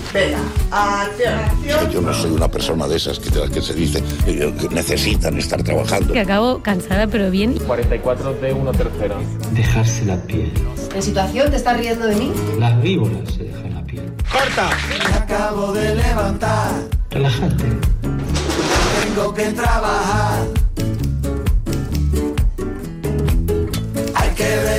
Venga, acción. Yo no soy una persona de esas que se dice que necesitan estar trabajando. Que acabo cansada, pero bien. 44 de 1 tercero. Dejarse la piel. ¿En situación te estás riendo de mí? Las víboras se dejan la piel. ¡Corta! Me acabo de levantar. Relájate. Tengo que trabajar. Hay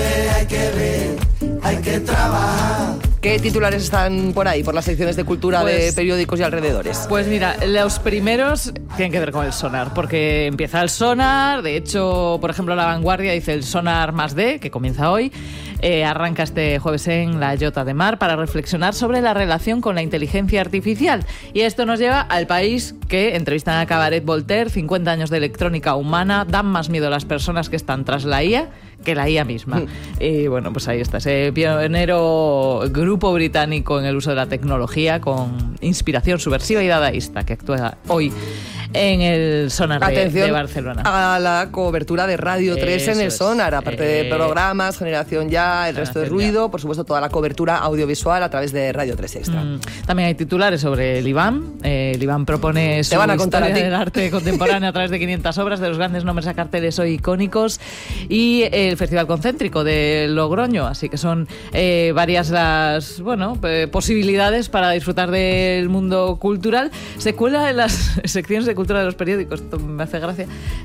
que trabajar. ¿Qué titulares están por ahí, por las secciones de cultura de periódicos y alrededores? Pues mira, los primeros tienen que ver con el sonar, porque empieza el sonar. De hecho, por ejemplo, La Vanguardia dice el sonar más D, que comienza hoy. Arranca este jueves en La Jota de Mar para reflexionar sobre la relación con la inteligencia artificial. Y esto nos lleva al País, que entrevistan a Cabaret Voltaire, 50 años de electrónica humana, dan más miedo a las personas que están tras la IA que la IA misma. Y bueno, pues ahí está, ese pionero grupo británico en el uso de la tecnología con inspiración subversiva y dadaísta que actúa hoy en el Sonar de Barcelona. A la cobertura de Radio 3 en el Sonar, aparte de programas, Generación Ya, el resto de ruido, por supuesto toda la cobertura audiovisual a través de Radio 3 Extra. También hay titulares sobre el IBAM. El IBAM propone su historia del arte contemporáneo a través de 500 obras de los grandes nombres a carteles hoy icónicos y el Festival Concéntrico de Logroño, así que son varias las posibilidades para disfrutar del mundo cultural. Se cuela en las secciones de cultura de los periódicos, esto me hace gracia,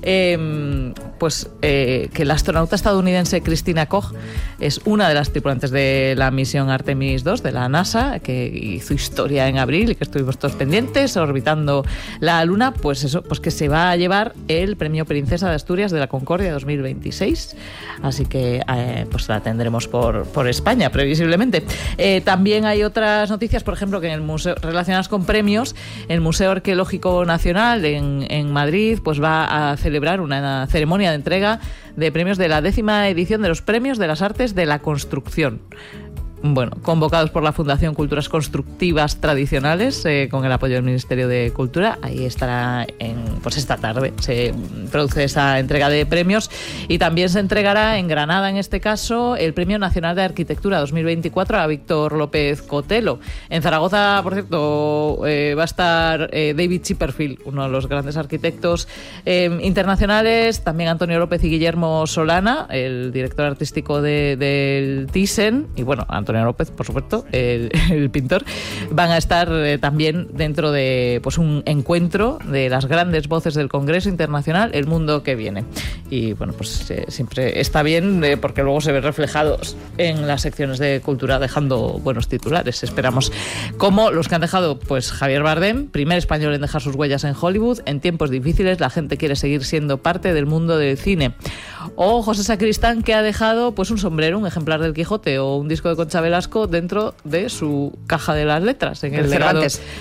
que la astronauta estadounidense Christina Koch es una de las tripulantes de la misión Artemis 2 de la NASA, que hizo historia en abril y que estuvimos todos pendientes, orbitando la Luna, pues que se va a llevar el Premio Princesa de Asturias de la Concordia 2026, así que pues la tendremos por España, previsiblemente. También hay otras noticias, por ejemplo, que en el museo, relacionadas con premios, el Museo Arqueológico Nacional en Madrid pues va a celebrar una ceremonia de entrega de premios de la 10ª edición de los Premios de las Artes de la Construcción. Bueno, convocados por la Fundación Culturas Constructivas Tradicionales, con el apoyo del Ministerio de Cultura. Ahí estará esta tarde se produce esa entrega de premios y también se entregará en Granada, en este caso, el Premio Nacional de Arquitectura 2024 a Víctor López Cotelo. En Zaragoza, por cierto, va a estar David Chipperfield, uno de los grandes arquitectos internacionales, también Antonio López y Guillermo Solana, el director artístico del Thyssen, y bueno, Antonio López, por supuesto, el pintor, van a estar también dentro de un encuentro de las grandes voces del Congreso Internacional, El Mundo que Viene. Y bueno, pues siempre está bien porque luego se ve reflejados en las secciones de cultura, dejando buenos titulares. Esperamos, como los que han dejado Javier Bardem, primer español en dejar sus huellas en Hollywood. En tiempos difíciles la gente quiere seguir siendo parte del mundo del cine. O José Sacristán, que ha dejado un sombrero, un ejemplar del Quijote o un disco de Concha Velasco dentro de su caja de las letras, en el legado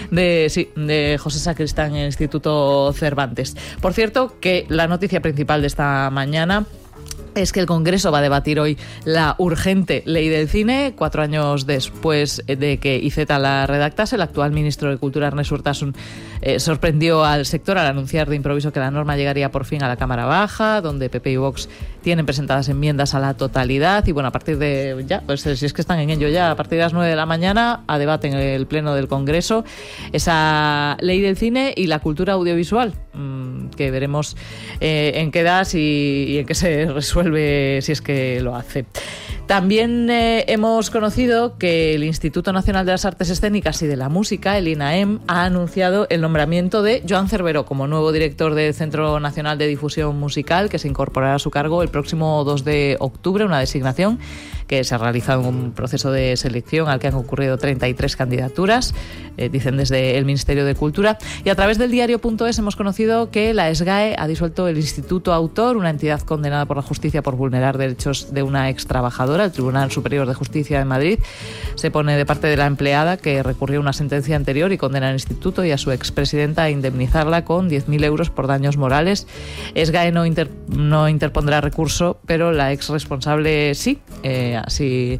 de José Sacristán en el Instituto Cervantes. Por cierto, que la noticia principal de esta mañana es que el Congreso va a debatir hoy la urgente ley del cine, 4 años después de que IZ la redactase. El actual ministro de Cultura, Ernest Urtasun, sorprendió al sector al anunciar de improviso que la norma llegaría por fin a la Cámara Baja, donde PP y Vox tienen presentadas enmiendas a la totalidad. Y bueno, a partir de si es que están en ello ya, a partir de las 9 de la mañana, a debate en el Pleno del Congreso esa ley del cine y la cultura audiovisual, que veremos en qué da y en qué se resuelve, si es que lo hace. También hemos conocido que el Instituto Nacional de las Artes Escénicas y de la Música, el INAEM, ha anunciado el nombramiento de Joan Cerveró como nuevo director del Centro Nacional de Difusión Musical, que se incorporará a su cargo el próximo 2 de octubre, una designación que se ha realizado en un proceso de selección al que han ocurrido 33 candidaturas, dicen desde el Ministerio de Cultura. Y a través del diario.es hemos conocido que la SGAE ha disuelto el Instituto Autor, una entidad condenada por la justicia por vulnerar derechos de una ex trabajadora. El Tribunal Superior de Justicia de Madrid se pone de parte de la empleada, que recurrió una sentencia anterior y condena al instituto y a su expresidenta a indemnizarla con 10.000 euros por daños morales. SGAE no interpondrá recurso, pero la ex responsable sí. Así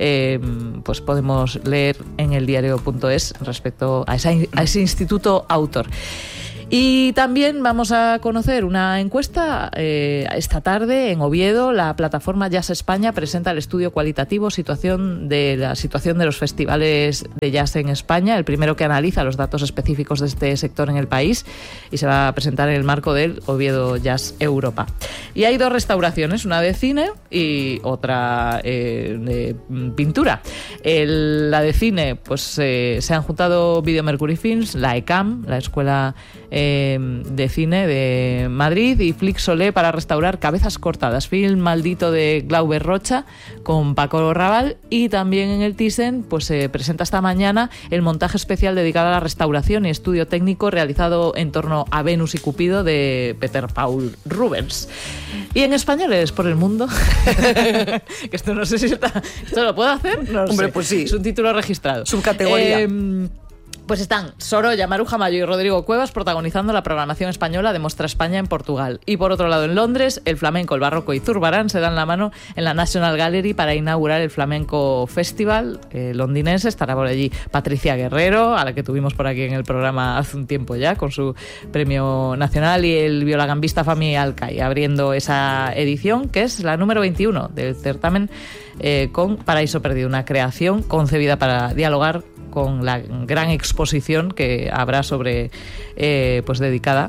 podemos leer en el diario.es respecto a ese Instituto Autor. Y también vamos a conocer una encuesta esta tarde en Oviedo. La plataforma Jazz España presenta el estudio cualitativo situación de los festivales de jazz en España, el primero que analiza los datos específicos de este sector en el país, y se va a presentar en el marco del Oviedo Jazz Europa. Y hay 2 restauraciones, una de cine y otra de pintura. La de cine, pues se han juntado Video Mercury Films, la ECAM, la Escuela de Cine de Madrid, y Flix Solé para restaurar Cabezas cortadas, film maldito de Glauber Rocha con Paco Raval. Y también en el Thyssen pues se presenta esta mañana el montaje especial dedicado a la restauración y estudio técnico realizado en torno a Venus y Cupido de Peter Paul Rubens. Y en Españoles por el Mundo, que esto no sé si esto lo puedo hacer, no Hombre, sé. pues sí. Es un título registrado. Subcategoría. Pues están Sorolla, Maruja Mayo y Rodrigo Cuevas protagonizando la programación española de Mostra España en Portugal. Y por otro lado, en Londres, el flamenco, el barroco y Zurbarán se dan la mano en la National Gallery para inaugurar el Flamenco Festival londinense. Estará por allí Patricia Guerrero, a la que tuvimos por aquí en el programa hace un tiempo ya, con su premio nacional, y el violagambista Fami Alcay, abriendo esa edición, que es la número 21 del certamen con Paraíso Perdido, una creación concebida para dialogar con la gran exposición que habrá sobre pues dedicada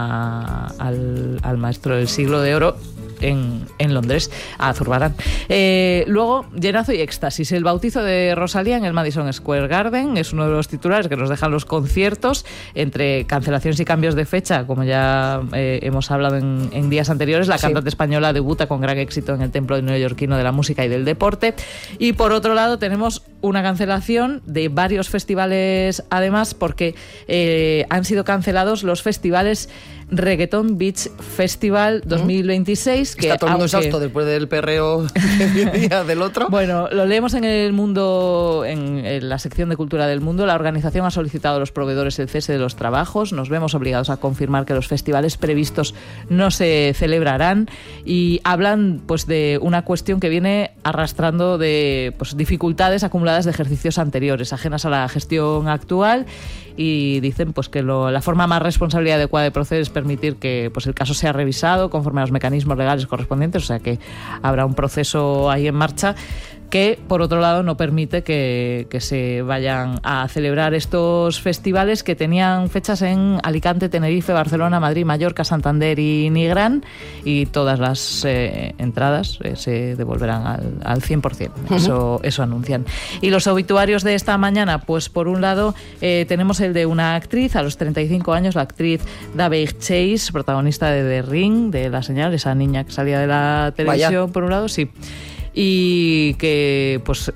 al maestro del siglo de oro en Londres, a Zurbarán. Luego, llenazo y éxtasis. El bautizo de Rosalía en el Madison Square Garden es uno de los titulares que nos dejan los conciertos, entre cancelaciones y cambios de fecha, como ya hemos hablado en días anteriores. La cantante española debuta con gran éxito en el templo neoyorquino de la música y del deporte. Y por otro lado tenemos una cancelación de varios festivales, además, porque han sido cancelados los festivales Reggaeton Beach Festival 2026. Que está todo el mundo exhausto después del perreo del otro. Bueno, lo leemos en El Mundo, en la sección de Cultura del Mundo. La organización ha solicitado a los proveedores el cese de los trabajos. Nos vemos obligados a confirmar que los festivales previstos no se celebrarán, y hablan pues de una cuestión que viene arrastrando de pues dificultades acumuladas de ejercicios anteriores, ajenas a la gestión actual, y dicen pues que la forma más responsable y adecuada de proceder es permitir que pues el caso sea revisado conforme a los mecanismos legales correspondientes, o sea que habrá un proceso ahí en marcha que, por otro lado, no permite que se vayan a celebrar estos festivales que tenían fechas en Alicante, Tenerife, Barcelona, Madrid, Mallorca, Santander y Nigrán, y todas las entradas se devolverán al 100%. Eso anuncian. Y los obituarios de esta mañana, pues por un lado tenemos el de una actriz a los 35 años, la actriz Daveigh Chase, protagonista de The Ring, de La Señal, esa niña que salía de la televisión. Vaya. Por un lado, sí. Y que pues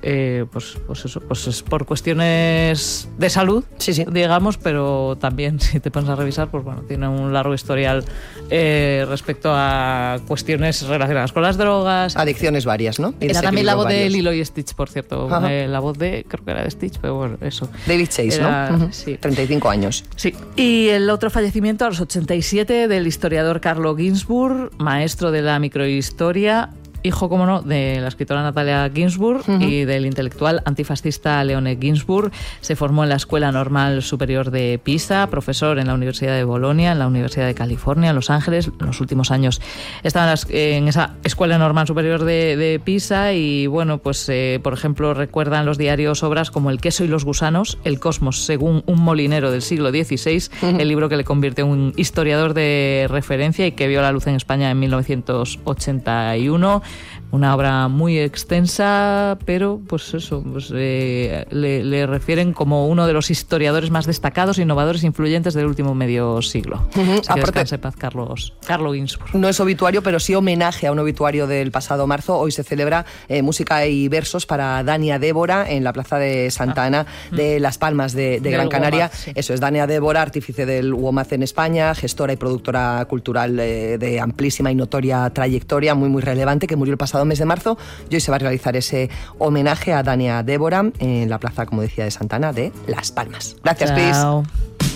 es por cuestiones de salud, sí, digamos, pero también, si te pones a revisar, pues bueno, tiene un largo historial respecto a cuestiones relacionadas con las drogas, adicciones varias, ¿no? Era también la voz de Lilo y Stitch, por cierto, la voz de, creo que era de Stitch, pero bueno, eso. David Chase, era, ¿no? Sí. 35 años. Sí. Y el otro fallecimiento a los 87 del historiador Carlo Ginzburg, maestro de la microhistoria, hijo, como no, de la escritora Natalia Ginzburg y del intelectual antifascista Leone Ginzburg. Se formó en la Escuela Normal Superior de Pisa, profesor en la Universidad de Bolonia, en la Universidad de California, en Los Ángeles. En los últimos años estaba en esa Escuela Normal Superior de Pisa, y bueno, pues por ejemplo, recuerdan los diarios obras como El queso y los gusanos, El cosmos según un molinero del siglo XVI, el libro que le convirtió en un historiador de referencia y que vio la luz en España en 1981. Una obra muy extensa, pero pues eso, pues, le refieren como uno de los historiadores más destacados, innovadores e influyentes del último medio siglo. Así que descanse en paz, Carlo Ginzburg. No es obituario, pero sí homenaje a un obituario del pasado marzo. Hoy se celebra música y versos para Dania Débora en la Plaza de Santa Ana de Las Palmas de Gran Canaria. WOMAD, sí. Eso es, Dania Débora, artífice del WOMAD en España, gestora y productora cultural de amplísima y notoria trayectoria, muy relevante, que murió el pasado mes de marzo, y hoy se va a realizar ese homenaje a Dania Débora en la plaza, como decía, de Santa Ana de Las Palmas. Gracias, Cris.